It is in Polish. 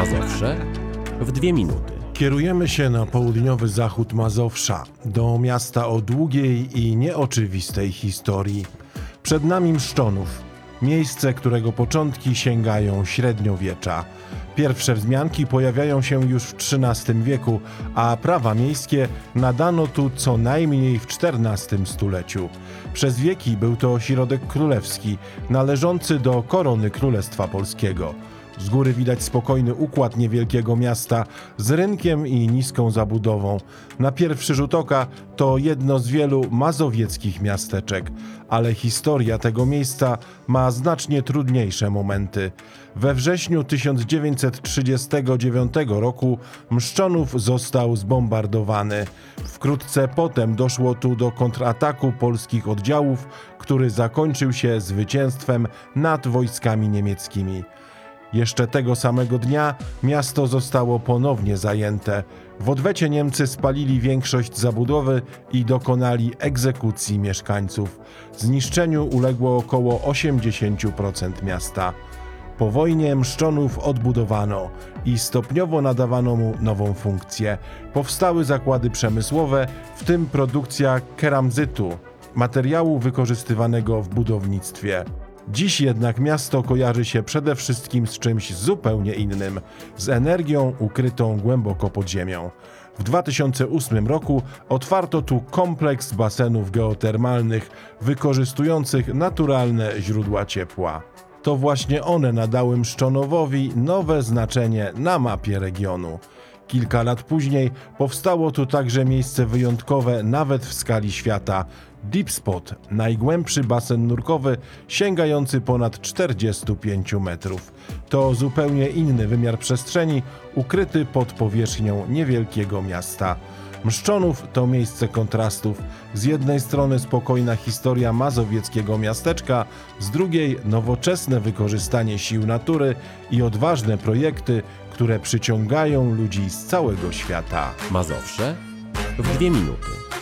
Mazowsze w 2 minuty. Kierujemy się na południowy zachód Mazowsza, do miasta o długiej i nieoczywistej historii. Przed nami Mszczonów, miejsce, którego początki sięgają średniowiecza. Pierwsze wzmianki pojawiają się już w XIII wieku, a prawa miejskie nadano tu co najmniej w XIV stuleciu. Przez wieki był to ośrodek królewski, należący do korony Królestwa Polskiego. Z góry widać spokojny układ niewielkiego miasta z rynkiem i niską zabudową. Na pierwszy rzut oka to jedno z wielu mazowieckich miasteczek, ale historia tego miejsca ma znacznie trudniejsze momenty. We wrześniu 1939 roku Mszczonów został zbombardowany. Wkrótce potem doszło tu do kontrataku polskich oddziałów, który zakończył się zwycięstwem nad wojskami niemieckimi. Jeszcze tego samego dnia miasto zostało ponownie zajęte. W odwecie Niemcy spalili większość zabudowy i dokonali egzekucji mieszkańców. Zniszczeniu uległo około 80% miasta. Po wojnie Mszczonów odbudowano i stopniowo nadawano mu nową funkcję. Powstały zakłady przemysłowe, w tym produkcja keramzytu, materiału wykorzystywanego w budownictwie. Dziś jednak miasto kojarzy się przede wszystkim z czymś zupełnie innym, z energią ukrytą głęboko pod ziemią. W 2008 roku otwarto tu kompleks basenów geotermalnych wykorzystujących naturalne źródła ciepła. To właśnie one nadały Mszczonowowi nowe znaczenie na mapie regionu. Kilka lat później powstało tu także miejsce wyjątkowe nawet w skali świata. Deep Spot, najgłębszy basen nurkowy sięgający ponad 45 metrów. To zupełnie inny wymiar przestrzeni, ukryty pod powierzchnią niewielkiego miasta. Mszczonów to miejsce kontrastów. Z jednej strony spokojna historia mazowieckiego miasteczka, z drugiej nowoczesne wykorzystanie sił natury i odważne projekty, które przyciągają ludzi z całego świata. Mazowsze w 2 minuty.